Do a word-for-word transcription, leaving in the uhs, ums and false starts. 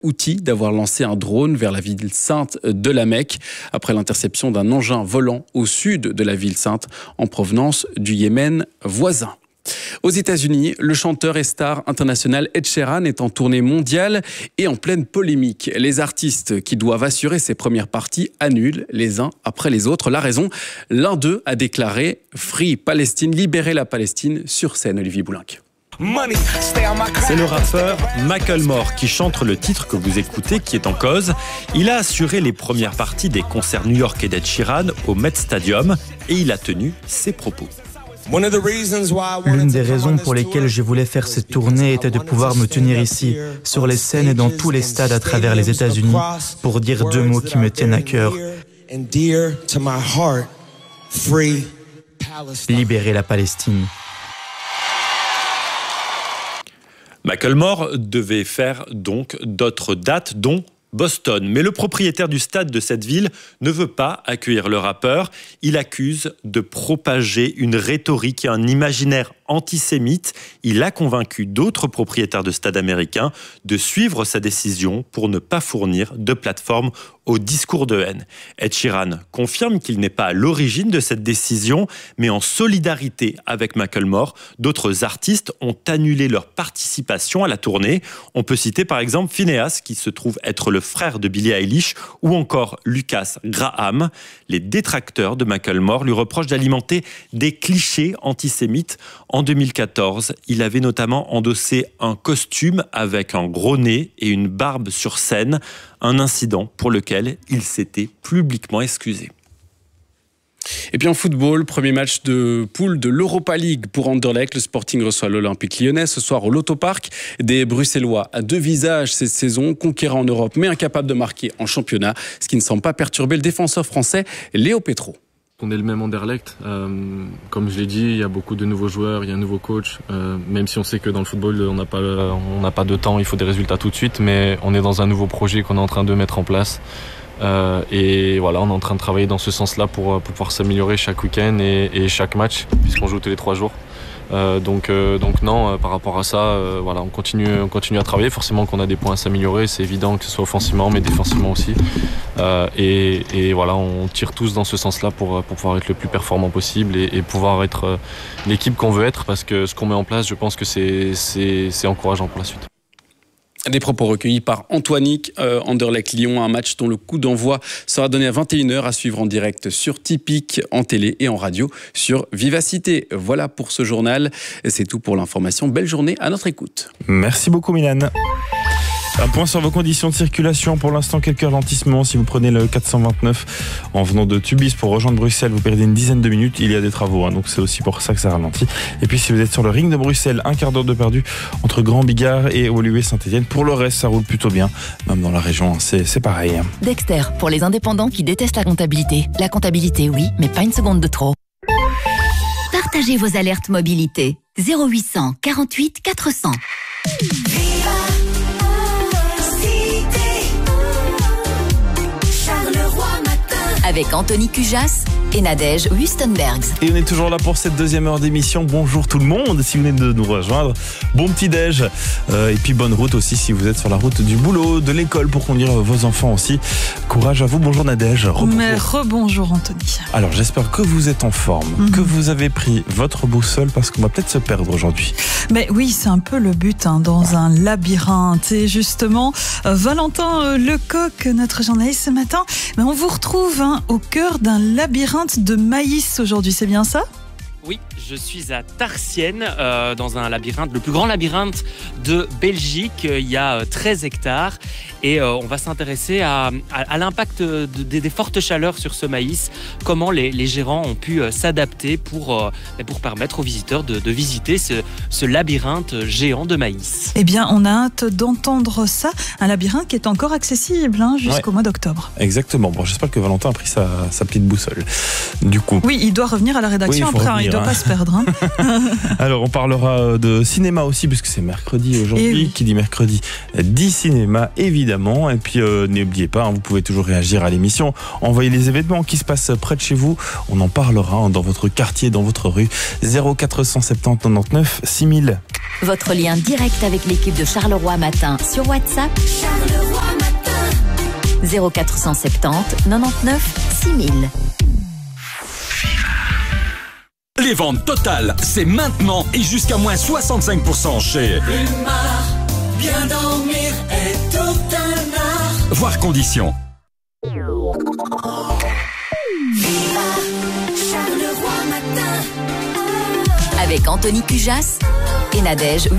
outil d'avoir lancé un drone vers la ville sainte de la Mecque après l'interception d'un engin volant au sud de la ville sainte en provenance du Yémen voisin. Aux États-Unis, le chanteur et star international Ed Sheeran est en tournée mondiale et en pleine polémique. Les artistes qui doivent assurer ses premières parties annulent les uns après les autres. La raison, l'un d'eux a déclaré « Free Palestine, libérez la Palestine » sur scène. Olivier Boulinc. C'est le rappeur Macklemore qui chante le titre que vous écoutez qui est en cause. Il a assuré les premières parties des concerts new-yorkais d'Ed Sheeran au Met Stadium et il a tenu ses propos. L'une des raisons pour lesquelles je voulais faire cette tournée était de pouvoir me tenir ici, sur les scènes et dans tous les stades à travers les États-Unis, pour dire deux mots qui me tiennent à cœur. Libérer la Palestine. Macklemore devait faire donc d'autres dates, dont Boston. Mais le propriétaire du stade de cette ville ne veut pas accueillir le rappeur. Il accuse de propager une rhétorique et un imaginaire antisémite. Il a convaincu d'autres propriétaires de stades américains de suivre sa décision pour ne pas fournir de plateforme au discours de haine. Ed Sheeran confirme qu'il n'est pas à l'origine de cette décision, mais en solidarité avec Macklemore, d'autres artistes ont annulé leur participation à la tournée. On peut citer par exemple Finneas, qui se trouve être le frère de Billie Eilish, ou encore Lucas Graham. Les détracteurs de Macklemore lui reprochent d'alimenter des clichés antisémites. En deux mille quatorze, il avait notamment endossé un costume avec un gros nez et une barbe sur scène, un incident pour lequel il s'était publiquement excusé. Et puis en football, premier match de poule de l'Europa League pour Anderlecht. Le Sporting reçoit l'Olympique Lyonnais ce soir au Loto Park. Des Bruxellois à deux visages cette saison, conquérants en Europe mais incapables de marquer en championnat, ce qui ne semble pas perturber le défenseur français Léo Petro. On est le même Anderlecht, euh, comme je l'ai dit, il y a beaucoup de nouveaux joueurs, il y a un nouveau coach, euh, même si on sait que dans le football on n'a pas, on n'a pas de temps, il faut des résultats tout de suite, mais on est dans un nouveau projet qu'on est en train de mettre en place. Euh, et voilà, on est en train de travailler dans ce sens-là pour, pour pouvoir s'améliorer chaque week-end et, et chaque match, puisqu'on joue tous les trois jours. Euh, donc, euh, donc non, euh, par rapport à ça, euh, voilà, on continue, on continue à travailler. Forcément qu'on a des points à s'améliorer, c'est évident, que ce soit offensivement, mais défensivement aussi. Euh, et, et voilà, on tire tous dans ce sens-là pour, pour pouvoir être le plus performant possible et, et pouvoir être euh, l'équipe qu'on veut être, parce que ce qu'on met en place, je pense que c'est, c'est, c'est encourageant pour la suite. Des propos recueillis par Antoinic, euh, Anderlecht-Lyon, un match dont le coup d'envoi sera donné à vingt et une heures, à suivre en direct sur Tipeee, en télé et en radio sur Vivacité. Voilà pour ce journal, c'est tout pour l'information. Belle journée à notre écoute. Merci beaucoup Milan. Un point sur vos conditions de circulation. Pour l'instant, quelques ralentissements. Si vous prenez le quatre cent vingt-neuf en venant de Tubis pour rejoindre Bruxelles, vous perdez une dizaine de minutes. Il y a des travaux, hein, donc c'est aussi pour ça que ça ralentit. Et puis si vous êtes sur le ring de Bruxelles, un quart d'heure de perdu entre Grand Bigard et Woluwe-Saint-Étienne. Pour le reste, ça roule plutôt bien. Même dans la région, c'est, c'est pareil. Dexter, pour les indépendants qui détestent la comptabilité. La comptabilité, oui, mais pas une seconde de trop. Partagez vos alertes mobilité. zéro huit cent quarante-huit quatre cents. Avec Anthony Cujas et Nadège Wustenbergs. Et on est toujours là pour cette deuxième heure d'émission. Bonjour tout le monde, si vous venez de nous rejoindre. Bon petit déj. Euh, et puis bonne route aussi si vous êtes sur la route du boulot, de l'école pour conduire vos enfants aussi. Courage à vous. Bonjour Nadège. Rebonjour. Mais rebonjour Anthony. Alors j'espère que vous êtes en forme, mm-hmm. que vous avez pris votre boussole parce qu'on va peut-être se perdre aujourd'hui. Mais oui, c'est un peu le but, hein, dans un labyrinthe. Et justement, euh, Valentin euh, Lecoq, notre journaliste ce matin, mais on vous retrouve hein, au cœur d'un labyrinthe de maïs aujourd'hui, c'est bien ça ? Oui, je suis à Tarsienne, euh, dans un labyrinthe, le plus grand labyrinthe de Belgique. Il y a treize hectares et euh, on va s'intéresser à, à, à l'impact de, de, des fortes chaleurs sur ce maïs, comment les, les gérants ont pu euh, s'adapter pour, euh, pour permettre aux visiteurs de, de visiter ce, ce labyrinthe géant de maïs. Eh bien, on a hâte d'entendre ça. Un labyrinthe qui est encore accessible hein, jusqu'au ouais. mois d'octobre. Exactement. Bon, j'espère que Valentin a pris sa, sa petite boussole. Du coup. Oui, il doit revenir à la rédaction oui, après. Revenir, il doit hein. pas se perdre. Hein. Alors, on parlera de cinéma aussi, puisque c'est mercredi aujourd'hui. Et oui. Qui dit mercredi dit cinéma, évidemment. Et puis, euh, n'oubliez pas, hein, vous pouvez toujours réagir à l'émission. Envoyez les événements qui se passent près de chez vous. On en parlera hein, dans votre quartier, dans votre rue. zéro quatre cent soixante-dix quatre-vingt-neuf six mille. Votre lien direct avec l'équipe de Charleroi Matin sur WhatsApp. Charleroi Matin. zéro quatre cent soixante-dix quatre-vingt-neuf six mille. Les ventes totales, c'est maintenant et jusqu'à moins soixante-cinq pour cent chez Rumar. Bien dormir est tout un art. Voir conditions. Avec Anthony Cujas et Nadège